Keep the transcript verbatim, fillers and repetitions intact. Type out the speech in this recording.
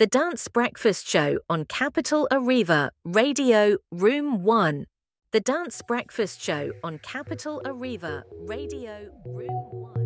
The Dance Breakfast Show on Capital Arriva, Radio Room one. The Dance Breakfast Show on Capital Arriva, Radio Room one.